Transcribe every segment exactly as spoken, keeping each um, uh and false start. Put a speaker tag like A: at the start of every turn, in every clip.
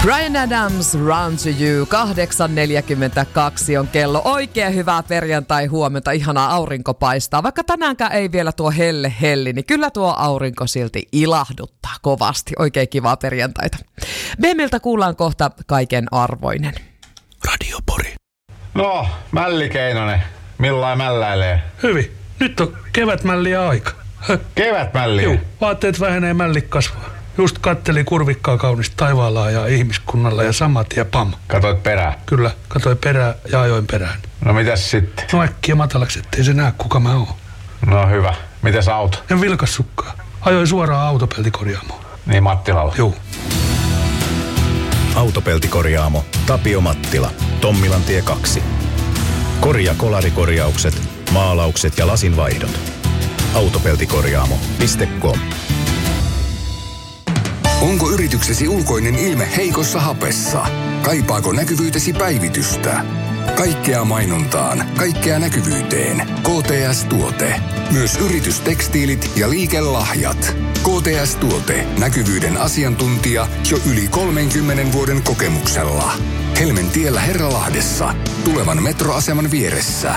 A: Bryan Adams, Run to You. kahdeksan neljäkymmentäkaksi on kello. Oikein hyvää perjantai huomenta. Ihanaa aurinko paistaa. Vaikka tänäänkään ei vielä tuo helle helli, niin kyllä tuo aurinko silti ilahduttaa kovasti. Oikein kivaa perjantaita. B M:ltä kuullaan kohta kaiken arvoinen.
B: Radio Pori.
C: No, Mälli Keinonen. Millain mälläilee?
B: Hyvin. Nyt on kevätmälliä aika.
C: Kevätmälliä?
B: Juu, vaatteet vähenee, mällit kasvaa. Just kattelin kurvikkaa kaunista taivaalla ja ihmiskunnalla ja samat ja pam.
C: Katoit perään?
B: Kyllä, katoin perään ja ajoin perään.
C: No mitäs sitten?
B: No äkkiä matalaksi, ettei se näe kuka mä oon.
C: No hyvä. Mitäs auto?
B: En vilkassukkaa. Ajoin suoraan autopeltikorjaamoon.
C: Niin Mattilalla?
B: Juu.
D: Autopeltikorjaamo Tapio Mattila. Tommilantie kaksi. Korja kolarikorjaukset, maalaukset ja lasinvaihdot. autopeltikorjaamo piste com.
E: Onko yrityksesi ulkoinen ilme heikossa hapessa? Kaipaako näkyvyytesi päivitystä? Kaikkea mainontaan, kaikkea näkyvyyteen. K T S-tuote. Myös yritystekstiilit ja liikelahjat. K T S-tuote. Näkyvyyden asiantuntija jo yli kolmenkymmenen vuoden kokemuksella. Helmentiellä Herralahdessa. Tulevan metroaseman vieressä.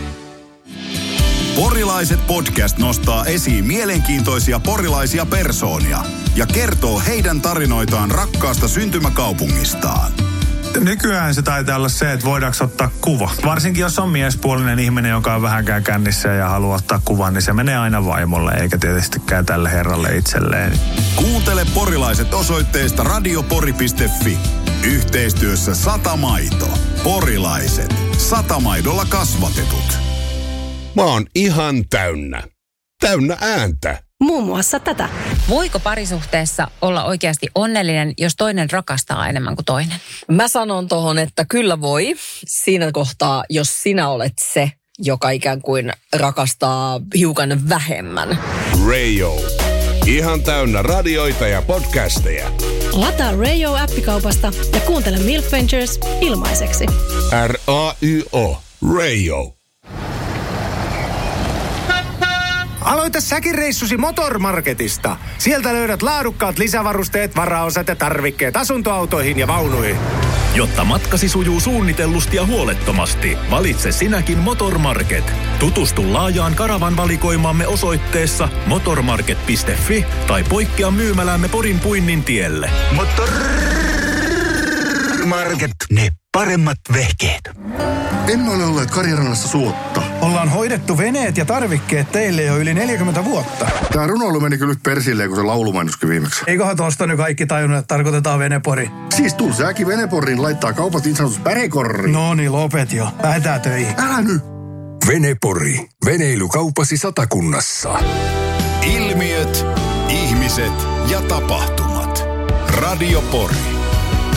F: Porilaiset podcast nostaa esiin mielenkiintoisia porilaisia persoonia ja kertoo heidän tarinoitaan rakkaasta syntymäkaupungistaan.
G: Nykyään se taitaa olla se, että voidaanko ottaa kuva. Varsinkin jos on miespuolinen ihminen, joka on vähänkään kännissä ja haluaa ottaa kuvan, niin se menee aina vaimolle, eikä tietystikään tälle herralle itselleen.
F: Kuuntele Porilaiset osoitteesta radiopori piste fi. Yhteistyössä Satamaito. Porilaiset. Satamaidolla kasvatetut.
H: Mä oon ihan täynnä. Täynnä ääntä.
I: Muun muassa tätä.
J: Voiko parisuhteessa olla oikeasti onnellinen, jos toinen rakastaa enemmän kuin toinen?
I: Mä sanon tohon, että kyllä voi. Siinä kohtaa, jos sinä olet se, joka ikään kuin rakastaa hiukan vähemmän.
H: Radio. Ihan täynnä radioita ja podcasteja.
K: Lataa Radio-appikaupasta ja kuuntele Milk Ventures ilmaiseksi.
H: R A Y O. Radio.
L: Aloita säkin reissusi Motormarketista. Sieltä löydät laadukkaat lisävarusteet, varaosat ja tarvikkeet asuntoautoihin ja vaunuihin.
M: Jotta matkasi sujuu suunnitellusti ja huolettomasti, valitse sinäkin Motormarket. Tutustu laajaan karavan valikoimaamme osoitteessa motormarket piste fi tai poikkea myymäläämme Porin Puinnin tielle.
F: Motormarket. Ne paremmat vehkeet.
N: Emme ole olleet Karjarannassa suotta.
O: Ollaan hoidettu veneet ja tarvikkeet teille jo yli neljäkymmentä vuotta.
N: Tää runoilu meni kyllä nyt persilleen, kun se laulumainoskin viimeksi.
O: Eiköhän tosta nyt kaikki tajunnut, että tarkoitetaan Venepori.
N: Siis tul säkin Veneporiin laittaa kaupat niin sanotus pärekorriin.
O: No niin, lopet jo. Lähdetään töihin.
N: Älä nyt.
E: Venepori. Veneilykaupasi Satakunnassa.
F: Ilmiöt, ihmiset ja tapahtumat. Radio Pori.